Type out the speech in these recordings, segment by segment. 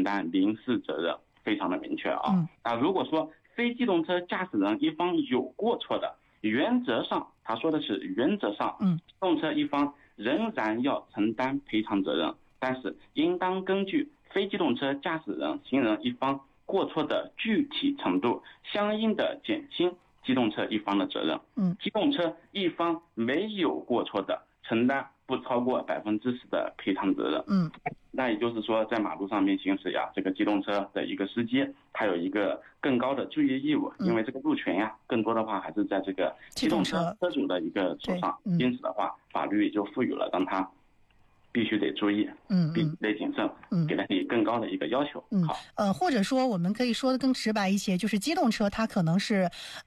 承担民事责任，非常的明确啊。那如果说非机动车驾驶人一方有过错的，原则上他说的是原则上，机动车一方仍然要承担赔偿责任，但是应当根据非机动车驾驶人、行人一方过错的具体程度，相应的减轻机动车一方的责任。机动车一方没有过错的，承担不超过10%的赔偿责任。那也就是说，在马路上面行驶呀，这个机动车的一个司机，他有一个更高的注意义务，因为这个路权呀，更多的话还是在这个机动车车主的一个手上。因此的话，法律就赋予了让他必须得注意，必须得谨慎，给他以更高的一个要求。好， 或者说我们可以说的更直白一些，就是机动车它可能是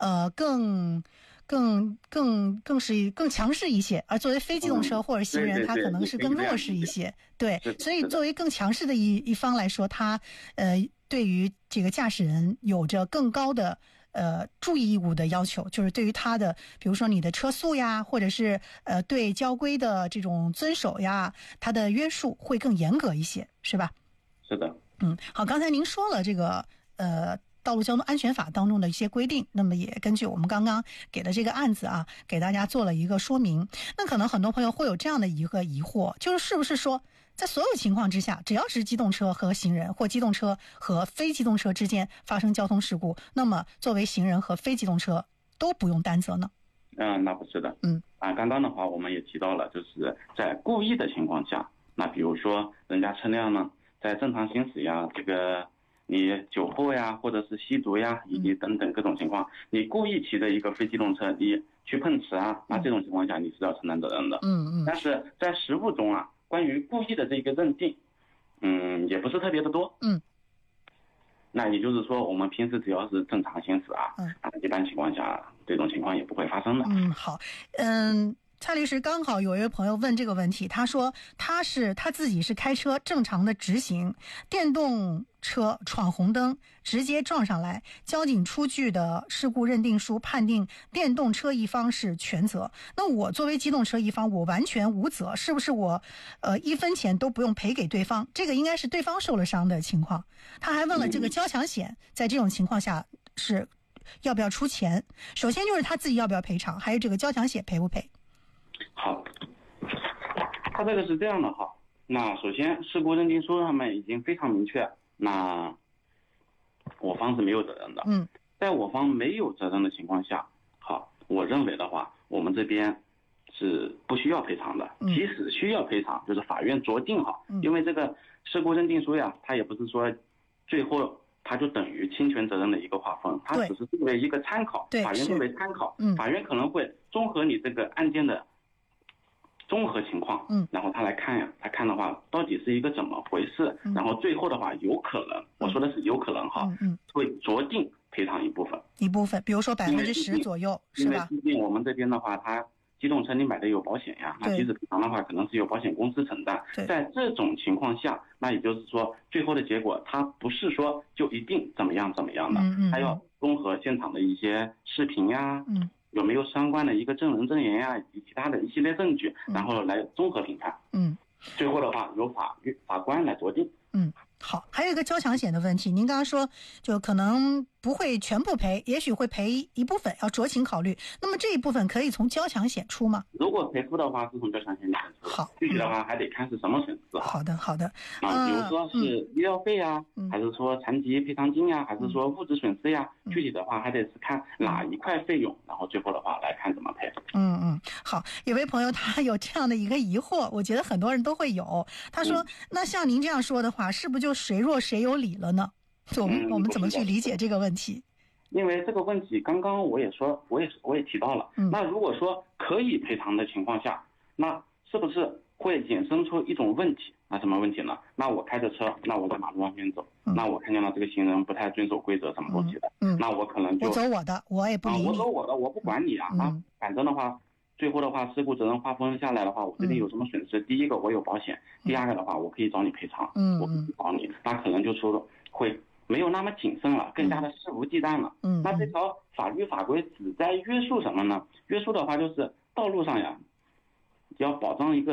更强势一些，而作为非机动车或者行人，他可能是更弱势一些。对，所以作为更强势的一方来说，他对于这个驾驶人有着更高的注意义务的要求，就是对于他的，比如说你的车速呀，或者是对交规的这种遵守呀，他的约束会更严格一些，是吧？ 是的。 好，刚才您说了这个道路交通安全法当中的一些规定，那么也根据我们刚刚给的这个案子啊，给大家做了一个说明。那可能很多朋友会有这样的一个疑惑，就是是不是说在所有情况之下，只要是机动车和行人或机动车和非机动车之间发生交通事故，那么作为行人和非机动车都不用担责呢？ 那不是的。刚刚的话我们也提到了，就是在故意的情况下，那比如说人家车辆呢在正常行驶呀，这个你酒后呀，或者是吸毒呀，以及等等各种情况，你故意骑着一个非机动车，你去碰瓷啊，那这种情况下你是要承担责任的。但是在实务中啊，关于故意的这个认定，也不是特别的多。那也就是说，我们平时只要是正常行驶啊，一般情况下这种情况也不会发生的。 好，蔡律师，刚好有一位朋友问这个问题，他说他自己是开车正常的直行，电动车闯红灯直接撞上来，交警出具的事故认定书判定电动车一方是全责，那我作为机动车一方我完全无责，是不是我1分钱都不用赔给对方？这个应该是对方受了伤的情况。他还问了这个交强险在这种情况下是要不要出钱，首先就是他自己要不要赔偿，还有这个交强险赔不赔。 好，他这个是这样的哈。那首先事故认定书上面已经非常明确，那我方是没有责任的。在我方没有责任的情况下，好，我认为的话，我们这边是不需要赔偿的。即使需要赔偿，就是法院酌定好，因为这个事故认定书呀，它也不是说最后它就等于侵权责任的一个划分，它只是作为一个参考，法院作为参考，法院可能会综合你这个案件的综合情况，然后他来看呀，他看的话到底是一个怎么回事，然后最后的话有可能，我说的是有可能哈，会酌定赔偿一部分，比如说10%左右，是吧？因为毕竟我们这边的话，他机动车你买的有保险呀，那即使赔偿的话，可能是由保险公司承担。在这种情况下，那也就是说，最后的结果它不是说就一定怎么样怎么样的，它要综合现场的一些视频呀，有没有相关的一个证人证言呀，以及其他的一系列证据，然后来综合评判。最后的话由法官来酌定。好，还有一个交强险的问题，您刚刚说就可能不会全部赔，也许会赔一部分，要酌情考虑。那么这一部分可以从交强险出吗？如果赔付的话，是从交强险里面出。好，具体的话还得看是什么损失。好的。比如说是医疗费呀，还是说残疾赔偿金呀，还是说物质损失呀？具体的话还得是看哪一块费用，然后最后的话来看怎么赔。好，有位朋友他有这样的一个疑惑，我觉得很多人都会有。他说，那像您这样说的话，是不是就谁弱谁有理了呢？我们怎么去理解这个问题？因为这个问题刚刚我也说，我也提到了。那如果说可以赔偿的情况下，那是不是会衍生出一种问题？那什么问题呢？那我开着车，那我在马路上面走，那我看见了这个行人不太遵守规则什么东西的，那我可能就我走我的，我也不理你，我走我的，我不管你啊。反正的话，最后的话，事故责任划分下来的话，我这边有什么损失？第一个我有保险，第二个的话，我可以找你赔偿，我可以找你，那可能就说会没有那么谨慎了，更加的肆无忌惮了。那这条法律法规只在约束什么呢？约束的话就是道路上呀，要保障一个道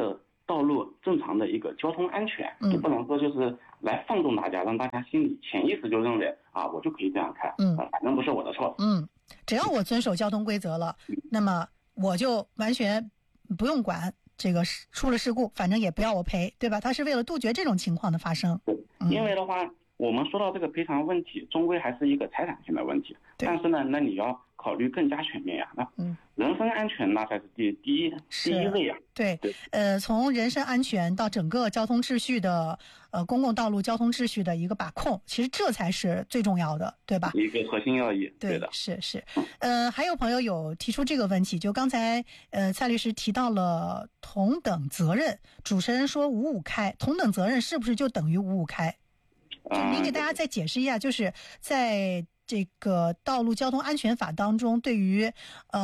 道路正常的一个交通安全，你不能说就是来放纵大家，让大家心里潜意识就认为我就可以这样开，反正不是我的错。 只要我遵守交通规则了，那么我就完全不用管这个出了事故，反正也不要我赔，对吧？他是为了杜绝这种情况的发生。 对，因为的话，我们说到这个赔偿问题，终归还是一个财产性的问题。但是呢，那你要考虑更加全面呀。那人身安全那才是第一位呀。 对，从人身安全到整个交通秩序的公共道路交通秩序的一个把控，其实这才是最重要的，对吧？ 一个核心要义。 对的，是。还有朋友有提出这个问题，就刚才蔡律师提到了同等责任，主持人说5-5开，同等责任是不是就等于5-5开？就您给大家再解释一下，就是在这个道路交通安全法当中，对于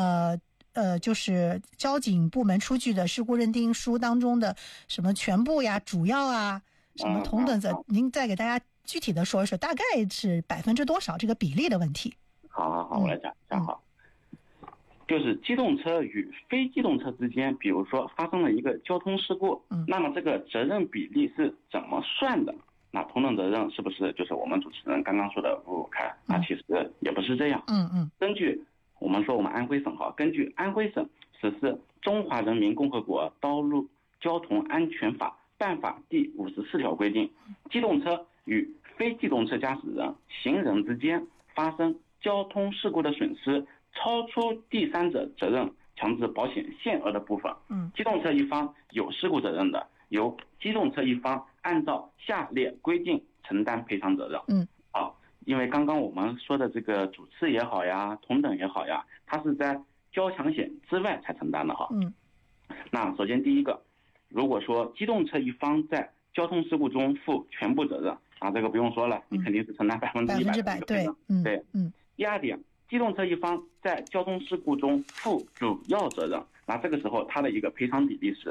就是交警部门出具的事故认定书当中的什么全部呀、主要啊、什么同等责，您再给大家具体的说一说，大概是%多少这个比例的问题。 好，我来讲一下哈。就是机动车与非机动车之间，比如说发生了一个交通事故，那么这个责任比例是怎么算的？那同等责任是不是就是我们主持人刚刚说的5-5开？那其实也不是这样。根据我们安徽省根据安徽省实施《中华人民共和国道路交通安全法》办法第54条规定，机动车与非机动车驾驶人、行人之间发生交通事故的损失超出第三者责任强制保险限额的部分，机动车一方有事故责任的，由机动车一方按照下列规定承担赔偿责任。因为刚刚我们说的这个主次也好呀，同等也好呀，它是在交强险之外才承担的哈。那首先第一个，如果说机动车一方在交通事故中负全部责任，这个不用说了，你肯定是承担100% 对。 第二点，机动车一方在交通事故中负主要责任，那这个时候它的一个赔偿比例是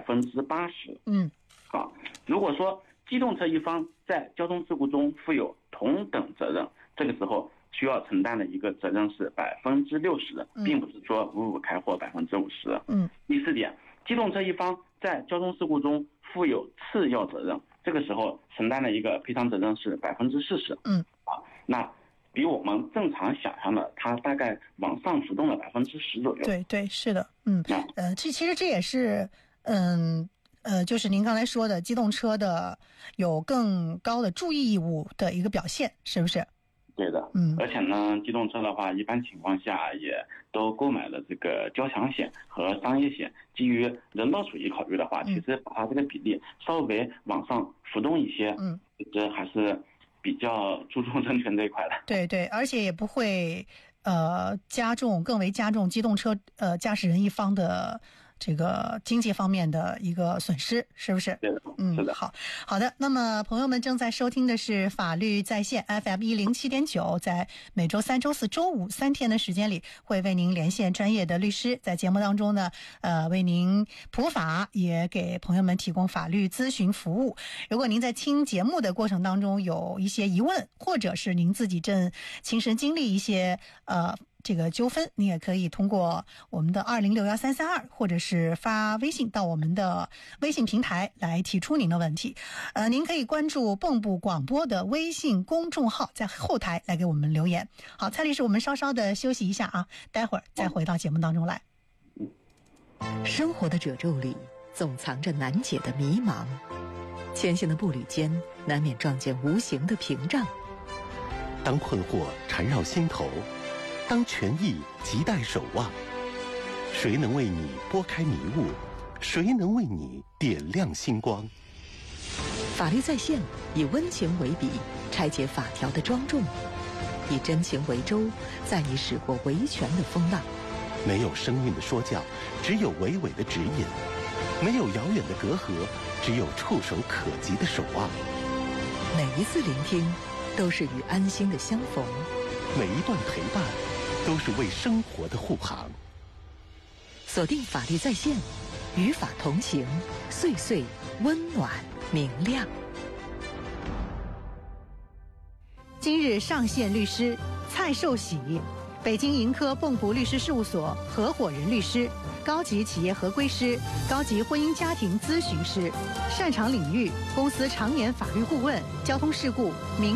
80%。好，如果说机动车一方在交通事故中负有同等责任，这个时候需要承担的一个责任是60%，并不是说5-5开或50%。第四点，机动车一方在交通事故中负有次要责任，这个时候承担的一个赔偿责任是40%。那比我们正常想象的，它大概往上浮动了10%左右。 对，是的。其实这也是就是您刚才说的机动车的有更高的注意义务的一个表现，是不是？ 对的。而且呢，机动车的话，一般情况下也都购买了这个交强险和商业险。基于人道主义考虑的话，其实把它这个比例稍微往上浮动一些，其实还是比较注重人权这一块的。 对，而且也不会更为加重机动车驾驶人一方的这个经济方面的一个损失，是不是？ 对的。是的。 好的。那么朋友们正在收听的是法律在线 FM 107.9，在每周3、周4、周53天的时间里，会为您连线专业的律师，在节目当中呢，为您普法，也给朋友们提供法律咨询服务。如果您在听节目的过程当中有一些疑问，或者是您自己正亲身经历一些这个纠纷，你也可以通过我们的20613332，或者是发微信到我们的微信平台来提出您的问题。您可以关注蚌埠广播的微信公众号，在后台来给我们留言。好，蔡律师，我们稍稍的休息一下啊，待会儿再回到节目当中来。 生活的褶皱里总藏着难解的迷茫，前行的步履间难免撞见无形的屏障。 当困惑缠绕心头，当权益亟待守望，谁能为你拨开迷雾？谁能为你点亮星光？ 法律在线，以温情为笔，拆解法条的庄重；以真情为舟，载你驶过维权的风浪。 没有生硬的说教，只有娓娓的指引；没有遥远的隔阂，只有触手可及的守望。 每一次聆听，都是与安心的相逢； 每一段陪伴，都是为生活的护航。 锁定法律在线，与法同行，岁岁温暖明亮。 今日上线律师蔡寿喜， 北京盈科蚌埠律师事务所合伙人律师，高级企业合规师，高级婚姻家庭咨询师，擅长领域公司常年法律顾问、交通事故、民